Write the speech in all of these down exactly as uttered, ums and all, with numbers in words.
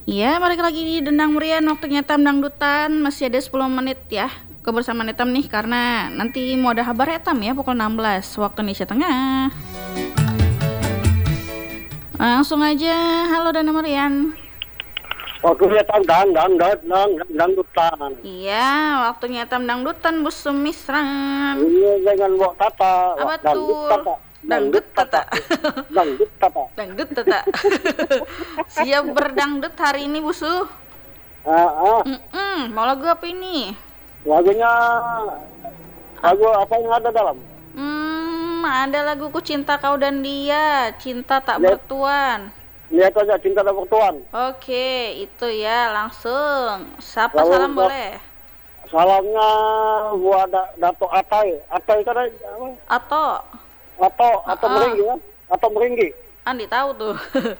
Ya, balik lagi di Dendang Merian, waktunya Etam Dangdutan. Masih ada sepuluh menit ya kebersamaan Etam nih, karena nanti mau ada kabar Etam ya pukul enam belas waktu Indonesia Tengah. Langsung aja, halo Dendang Merian. Waktunya Etam dang dang dang dang dangdutan. Iya, waktunya Etam Dangdutan, Bu Sumisran. Iya, dengan Mbok Tata. Apa Dangdut tuh? Tata. Dangdut tata. Dangdut Tata. Dangdut tata. Siap berdangdut hari ini, Busu. Ah, ah. Mm-mm, mau lagu apa ini? Lagunya lagu apa yang ada dalam? Hmm, ada lagu Ku Cinta Kau dan Dia, Cinta Tak Lihat. Bertuan. Lihat aja Cinta dan Pertuan. Oke, itu ya, langsung. Siapa Lalu salam buat- boleh? Salamnya buat Da- Dato Atai. Atai kan apa? Atau Atau atau Ah, ah. Meringgi ya? Atau Meringgi. Andi tahu tuh.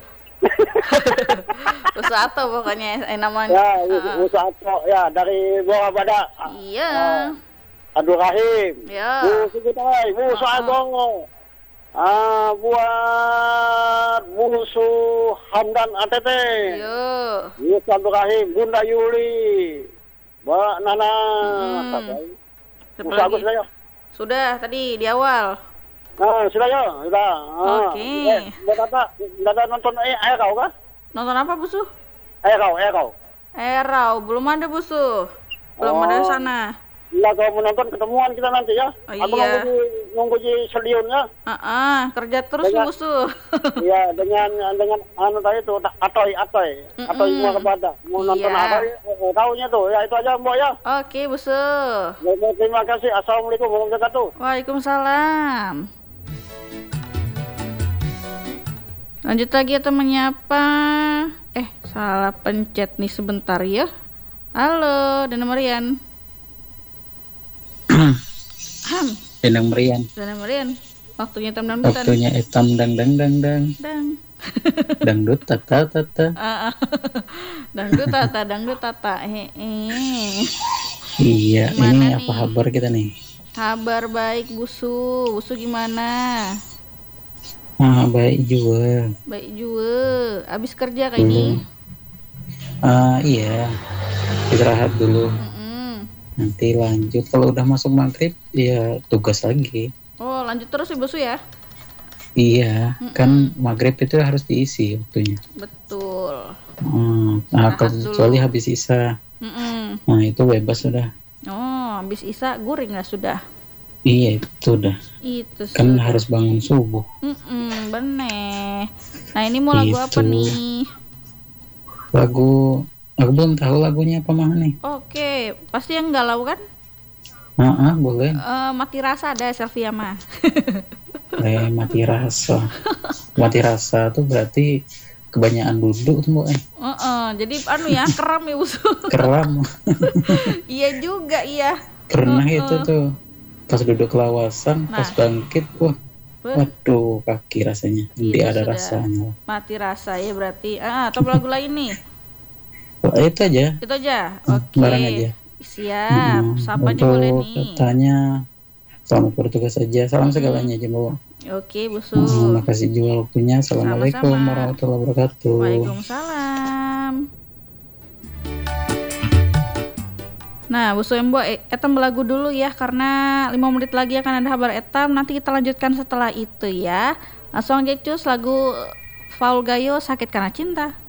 Usaha atau pokoknya eh, namanya. Ya, Ah, ah. usaha Atau ya dari Bora Bada. Iya. Abdul Rahim. Ya. Bu Sugitai, Bu Ah, Soal ah. Gongo. Ah, buat musuh Hamdan A T T. Yo. Bu Abdul Rahim, Bunda Yuli. Mbak Nana. Mm-mm. Siapa Musa Agus lagi? saya. Sudah tadi di awal. Nah, sudah ya, sudah. Ah. Oke. Eh, Mbak Tata, Mbak Tata nonton eh, air kau kah? Nonton apa, Busu? Air kau, air kau. Erau, belum ada, Busu. Belum Oh. ada di sana. Enggak, kalau mau nonton ketemuan kita nanti ya. Oh, Aku iya. nunggu di, nunggu di stadionnya. Ah, ah, kerja terus, Banyak. Busu. Iya, dengan dengan anu tadi tuh atoy atoy atoy Mm-mm. mau kepada mau nonton Iya. atoy eh, tahunya tuh ya itu aja Mbak ya. Oke, Busu. Baik, terima kasih. Assalamualaikum warahmatullahi wabarakatuh. Waalaikumsalam. Lanjut lagi atau menyapa? Eh, salah pencet nih sebentar ya. Halo, Dana Marian. Ham, Dendang Merian, Dana Marian. Waktunya tam dangdutan. waktunya etam dang dang dang dang Dang. dangdut tata tata. Ah, ah. Dangdut tata, dangdut tata. Heeh. Iya, Gimana ini nih? apa kabar kita nih? Kabar baik, Busu. Busu gimana? Ah, baik juga. Baik juga. Abis kerja kayak ini? Belum. Ah, iya, istirahat dulu. Mm-mm. Nanti lanjut. Kalau udah masuk maghrib, ya tugas lagi. Oh, lanjut terus ya, Busu ya? Iya, kan maghrib itu harus diisi waktunya. Betul. Hmm, Istirahat nah, dulu. kecuali habis isya, Mm-mm. nah itu bebas sudah. Oh, habis Isa guring lah sudah. Iya, itu udah. Itu Kan sudah. harus bangun subuh. Mm-mm, bener. Nah, ini mau lagu apa Itu. nih? Lagu, aku belum tahu lagunya apa mah nih. Oke, pasti yang galau kan? Ah, ah, boleh. Eh, mati rasa ada Selvia mah. Eh, mati rasa. Mati rasa tuh berarti kebanyakan duduk tuh, Mbak. Eh, Heeh, jadi anu ya, kram ya, Busu. keram. Iya juga, iya. Pernah Heeh. itu tuh. Pas duduk lawasan, Nah. pas bangkit, wah, Wah, waduh, kaki rasanya. Itu Jadi ada sudah. rasanya. mati rasa ya berarti. Ah, atau lagu lain nih? Wah, itu aja. Itu aja. Hmm, Oke. bareng aja. Siap. Hmm, Siapa aja untuk boleh nih? katanya, selamat bertugas saja. Salam Mm-mm. segalanya aja, Mbak. Oke, Busu. Hmm, makasih juga waktunya. Assalamualaikum Sama-sama. warahmatullahi wabarakatuh. Waalaikumsalam. Nah, Busu Embo, eh, Etam belagu dulu ya, karena lima menit lagi akan ada kabar Etam. Nanti kita lanjutkan setelah itu ya. Langsung aja cus lagu Faul Gayo, Sakit Karena Cinta.